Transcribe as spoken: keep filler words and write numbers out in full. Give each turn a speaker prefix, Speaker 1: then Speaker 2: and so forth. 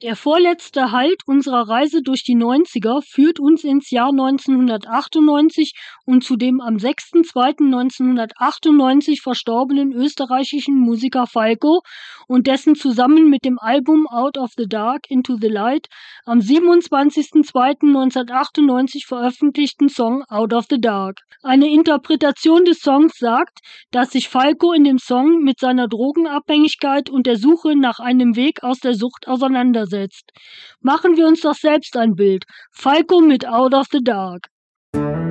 Speaker 1: Der vorletzte Halt unserer Reise durch die Neunziger führt uns ins Jahr neunzehnhundertachtundneunzig und zu dem am sechster zweiter neunzehnhundertachtundneunzig verstorbenen österreichischen Musiker Falco und dessen zusammen mit dem Album Out of the Dark Into the Light am siebenundzwanzigster zweiter neunzehnhundertachtundneunzig veröffentlichten Song Out of the Dark. Eine Interpretation des Songs sagt, dass sich Falco in dem Song mit seiner Drogenabhängigkeit und der Suche nach einem Weg aus der Sucht auseinandersetzt. Machen wir uns doch selbst ein Bild. Falco mit Out of the Dark.